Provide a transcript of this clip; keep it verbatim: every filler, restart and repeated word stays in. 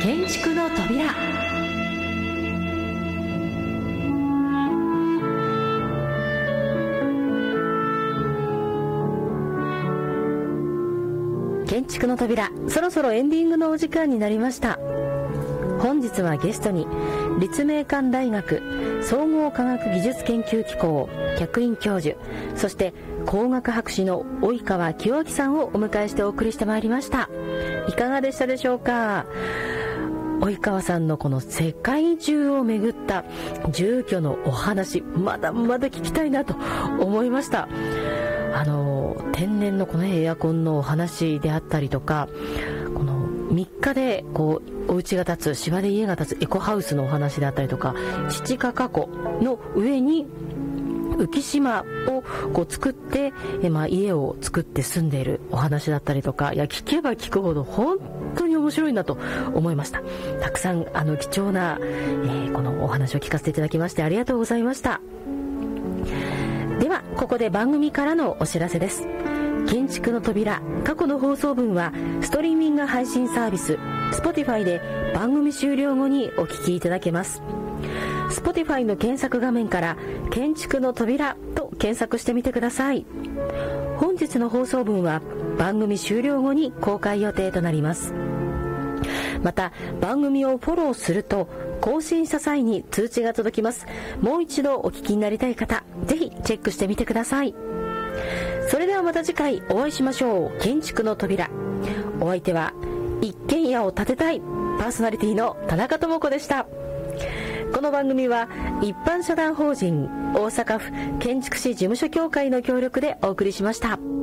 建築の扉。建築の扉、そろそろエンディングのお時間になりました。本日はゲストに立命館大学総合科学技術研究機構客員教授、そして工学博士の及川清明さんをお迎えしてお送りしてまいりました。いかがでしたでしょうか。及川さんのこの世界中を巡った住居のお話、まだまだ聞きたいなと思いました。あの天然のこのエアコンのお話であったりとか、このみっかでこうお家が建つ、芝で家が建つエコハウスのお話であったりとか、七ヶ河湖の上に浮島をこう作ってえ、まあ、家を作って住んでいるお話だったりとか、いや聞けば聞くほど本当に面白いなと思いました。たくさんあの貴重な、えー、このお話を聞かせていただきましてありがとうございました。ではここで番組からのお知らせです。建築の扉、過去の放送分はストリーミング配信サービス Spotify で番組終了後にお聞きいただけます。 Spotify の検索画面から建築の扉と検索してみてください。本日の放送分は番組終了後に公開予定となります。また番組をフォローすると更新した際に通知が届きます。もう一度お聞きになりたい方、ぜひチェックしてみてください。それではまた次回お会いしましょう。建築の扉、お相手は一軒家を建てたいパーソナリティの田中智子でした。この番組は一般社団法人大阪府建築士事務所協会の協力でお送りしました。